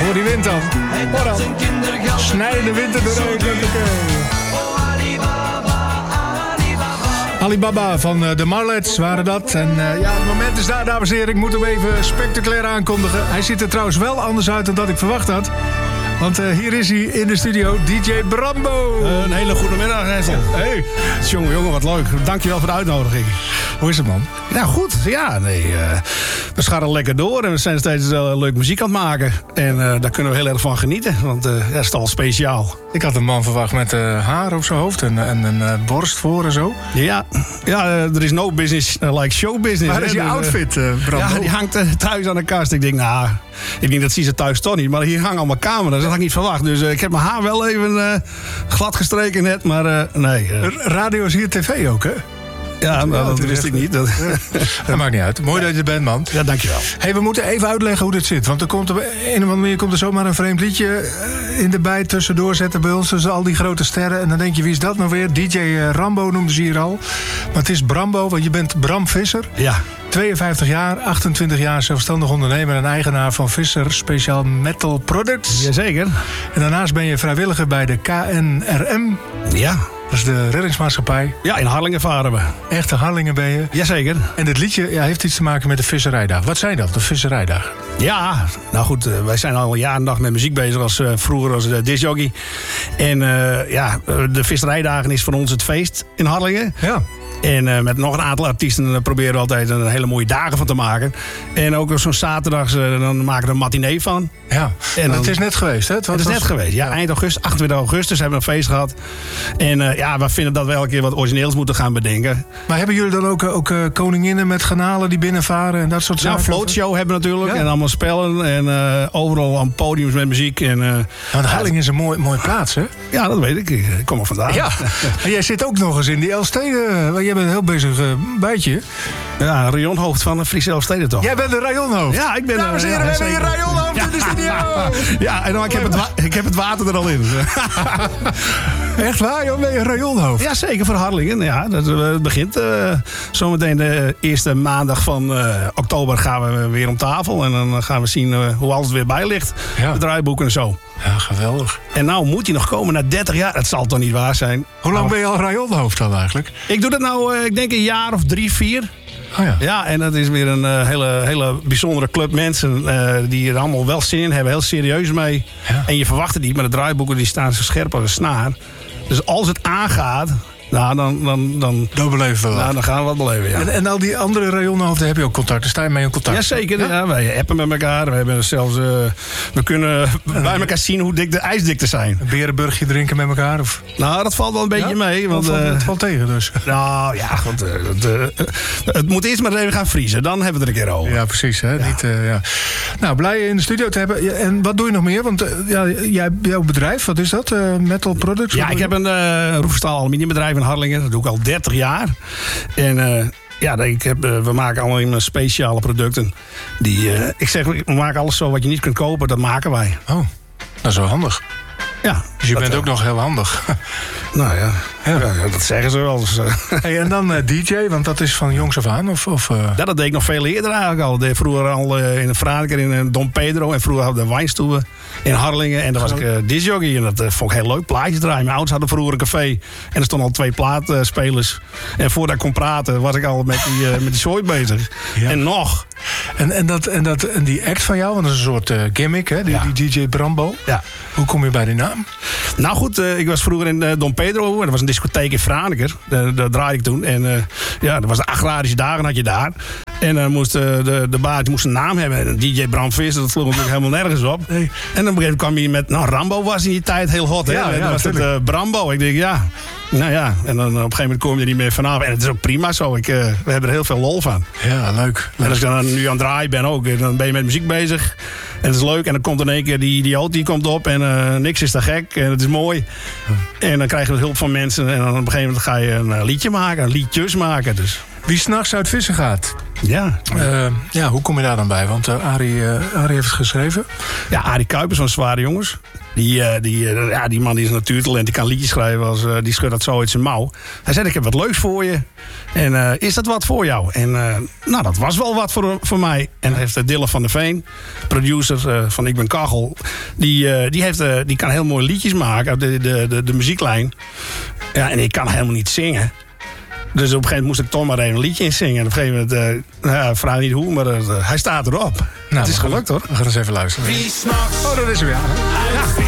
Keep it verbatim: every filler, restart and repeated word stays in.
voor die wind dan. Hoor dan. Snij de wind er doorheen. Alibaba van uh, de Marlets waren dat. En uh, ja, het moment is daar, dames en heren. Ik moet hem even spectaculair aankondigen. Hij ziet er trouwens wel anders uit dan dat ik verwacht had. Want uh, hier is hij in de studio, D J Brambo. Uh, een hele goede middag, Hessel. Hey. Jongen, jongen, wat leuk. Dankjewel voor de uitnodiging. Hoe is het, man? Ja, goed. Ja, nee. Uh, we scharrelen lekker door en we zijn steeds uh, leuk muziek aan het maken. En uh, daar kunnen we heel erg van genieten, want uh, dat is toch wel speciaal. Ik had een man verwacht met uh, haar op zijn hoofd en, en een uh, borst voor en zo. Ja, ja uh, er is no business uh, like show business. Waar is je outfit, uh, Brambo? Ja, die hangt uh, thuis aan de kast. Ik denk, nou, ik denk dat zie ze thuis toch niet. Maar hier hangen allemaal camera's, dat had ik niet verwacht. Dus uh, ik heb mijn haar wel even uh, glad gestreken net, maar uh, nee. Uh. Radio is hier tv ook, hè? Ja, maar dat wist ik niet. Dat... dat maakt niet uit. Mooi dat je er bent, man. Ja, dankjewel. Hey, we moeten even uitleggen hoe dit zit. Want er komt op een of andere manier komt er zomaar een vreemd liedje in de bij tussendoor zetten bij ons. Tussen al die grote sterren. En dan denk je, wie is dat nou weer? D J Rambo noemden ze hier al. Maar het is Brambo, want je bent Bram Visser. Ja. tweeënvijftig jaar, achtentwintig jaar zelfstandig ondernemer en eigenaar van Visser Special Metal Products. Jazeker. En daarnaast ben je vrijwilliger bij de K N R M. Ja. Dat is de reddingsmaatschappij. Ja, in Harlingen varen we. Echte Harlingen ben je. Jazeker. En dit liedje ja, heeft iets te maken met de visserijdag. Wat zijn dat, de visserijdagen? Ja, nou goed, uh, wij zijn al jaren en dag met muziek bezig. Als, uh, vroeger als uh, discjockey. En uh, ja, de visserijdagen is voor ons het feest in Harlingen. Ja. En uh, met nog een aantal artiesten uh, proberen we altijd een hele mooie dagen van te maken. En ook zo'n zaterdags, uh, dan maken we een matinee van. Ja, en dan, het is net geweest, hè? Het, het is was... net geweest, ja. Eind augustus, achtentwintig augustus hebben we een feest gehad. En uh, ja, we vinden dat we elke keer wat origineels moeten gaan bedenken. Maar hebben jullie dan ook, ook uh, koninginnen met garnalen die binnenvaren en dat soort zaken? Ja, een floatshow hebben we natuurlijk. Ja. En allemaal spellen. En uh, overal aan podiums met muziek. En, uh, want Harlingen is een mooi, mooie plaats, hè? Ja, dat weet ik. Ik kom er vandaan. Ja. En jij zit ook nog eens in die Elfsteden. Want jij bent een heel bezig uh, bijtje. Ja, een rayonhoofd van de Friese Elfsteden toch? Jij bent een rayonhoofd? Ja, ik ben... Dames en heren, we hebben hier een rayonhoofd ja. in de studio. Ja, en dan, ik, heb het wa- ik heb het water er al in. Echt waar, joh? Ben je een rayonhoofd? Ja, zeker voor Harlingen. Ja, dat, het begint uh, zometeen de eerste maandag van uh, oktober gaan we weer om tafel. En dan gaan we zien uh, hoe alles weer bij ligt. Ja. De draaiboeken en zo. Ja, geweldig. En nou moet hij nog komen na dertig jaar. Het zal toch niet waar zijn? Hoe lang ben je al rayonhoofd dan eigenlijk? Ik doe dat nou, uh, ik denk een jaar of drie, vier. Oh ja. Ja, en dat is weer een uh, hele, hele bijzondere club mensen uh, die er allemaal wel zin in hebben. Heel serieus mee. Ja. En je verwacht het niet, maar de draaiboeken die staan zo scherp als een snaar. Dus als het aangaat, nou, dan, dan, dan, Dan beleven we nou, dan gaan we wat beleven, ja. En, en al die andere rayonhoofden heb je ook contact? Sta je mee in contact? Jazeker, Ja? ja, wij appen met elkaar. We, hebben zelfs, uh, we kunnen bij elkaar zien hoe dik de ijsdiktes zijn. Een berenburgje drinken met elkaar? Of? Nou, dat valt wel een beetje Ja? mee. Want, het, valt, uh, het valt tegen dus. Nou ja, want, uh, het, uh, het moet eerst maar even gaan vriezen. Dan hebben we het er een keer over. Ja, precies. Hè? Ja. Niet, uh, ja. Nou, blij je in de studio te hebben. Ja, en wat doe je nog meer? Want uh, ja, jij, jouw bedrijf, wat is dat? Uh, Metal Products? Ja, ik heb een uh, roefstaal aluminiumbedrijf in Harlingen. Dat doe ik al dertig jaar. En uh, ja, ik heb, uh, we maken allemaal speciale producten. Die, uh, ik zeg, we maken alles zo wat je niet kunt kopen. Dat maken wij. Oh, dat is wel handig. Ja. Dus je dat, bent uh, ook nog heel handig. Nou ja, Ja. ja, dat zeggen ze wel. Dus, uh, Hey, en dan uh, D J, want dat is van jongs af aan? Of, of, uh... ja, dat deed ik nog veel eerder eigenlijk al. Ik deed vroeger al uh, in de Franeker in uh, Dom Pedro. En vroeger hadden we de Wijnstoelen in Harlingen. En daar was ik uh, discjockey. En dat uh, vond ik heel leuk. Plaatjes draaien. Mijn ouders hadden vroeger een café. En er stonden al twee plaatspelers. En voordat ik kon praten was ik al met die, uh, met die zooi bezig. Ja. En nog. En, en, dat, en, dat, en die act van jou, want dat is een soort uh, gimmick, hè? Die, Ja. die D J Brambo. Ja. Hoe kom je bij die naam? Nou goed, uh, ik was vroeger in uh, Dom Pedro. Dat was een discotheek in Franeker. Daar, daar draaide ik toen. En uh, ja, dat was de agrarische dagen had je daar. En dan uh, moest uh, de, de baas moest een naam hebben. En D J Bram Visser, dat sloeg natuurlijk helemaal nergens op. Nee. En dan op een gegeven moment kwam hij met... Nou, Rambo was in die tijd heel hot, hè? Ja, En ja, dan was het uh, Brambo. Ik denk, ja... Nou ja, en dan op een gegeven moment kom je er niet meer vanaf. En het is ook prima zo. Ik, uh, we hebben er heel veel lol van. Ja, leuk. En als ik dan nu aan het draaien ben ook, dan ben je met muziek bezig. En het is leuk. En dan komt in één keer die idioot die komt op. En uh, niks is te gek. En het is mooi. En dan krijg je hulp van mensen. En dan op een gegeven moment ga je een uh, liedje maken. Een liedjes maken. Dus. Wie s'nachts uit vissen gaat, Ja. Uh, ja, hoe kom je daar dan bij? Want uh, Arie, uh, Arie heeft het geschreven. Ja, Arie Kuipers van Zware Jongens. Die, uh, die, uh, ja, die man die is een natuurtalent, die kan liedjes schrijven, als, uh, die schudt dat zo uit zijn mouw. Hij zei, ik heb wat leuks voor je. En uh, is dat wat voor jou? En uh, nou, dat was wel wat voor, voor mij. En heeft uh, Dylan van der Veen, producer uh, van Ik Ben Kachel, die, uh, die, heeft, uh, die kan heel mooie liedjes maken uit de, de, de, de muzieklijn. Ja, en ik kan helemaal niet zingen. Dus op een gegeven moment moest ik toch maar even een liedje in zingen. En op een gegeven moment, uh, nou ja, vraag niet hoe, maar uh, hij staat erop. Nou, het is gelukt hoor. We gaan eens even luisteren. Wie s'nachts oh, dat is weer aan. Ja.